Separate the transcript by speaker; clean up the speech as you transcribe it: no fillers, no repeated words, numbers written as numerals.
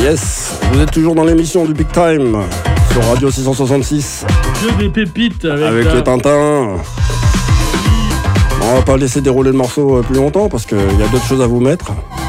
Speaker 1: Yes, vous êtes toujours dans l'émission du Big Time sur Radio 666.
Speaker 2: Que des pépites
Speaker 1: avec le Tintin. On va pas laisser dérouler le morceau plus longtemps parce qu'il y a d'autres choses à vous mettre.